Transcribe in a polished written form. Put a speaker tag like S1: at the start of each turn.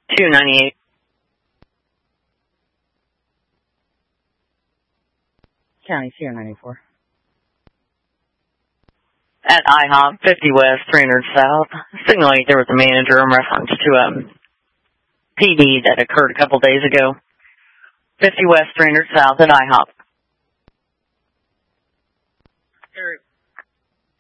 S1: 298.
S2: County 294.
S1: At IHOP, 50 West, 300 South. Signal 8, there was a manager in reference to a PD that occurred a couple days ago. 50 West, 300 South at IHOP.